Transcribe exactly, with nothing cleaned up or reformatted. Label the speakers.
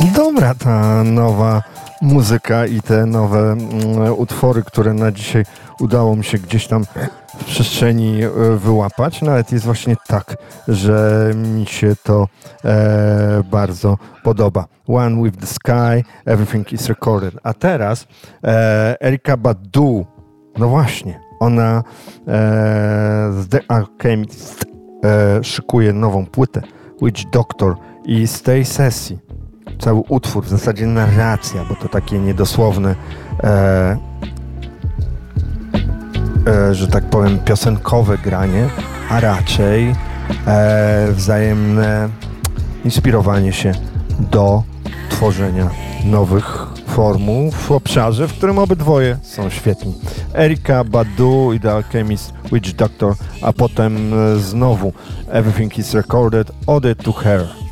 Speaker 1: Dobra, ta nowa muzyka i te nowe mm, utwory, które na dzisiaj udało mi się gdzieś tam w przestrzeni e, wyłapać. Nawet jest właśnie tak, że mi się to e, bardzo podoba. One with the Sky, Everything is Recorded. A teraz e, Erykah Badu, no właśnie, ona e, z The Alchemist e, szykuje nową płytę Witch Doctor i z tej sesji cały utwór, w zasadzie narracja, bo to takie niedosłowne, e, e, że tak powiem, piosenkowe granie, a raczej e, wzajemne inspirowanie się do tworzenia nowych formuł w obszarze, w którym obydwoje są świetni. Erykah Badu i The Alchemist, Witch Doctor, a potem e, znowu Everything is Recorded, Ode to Her.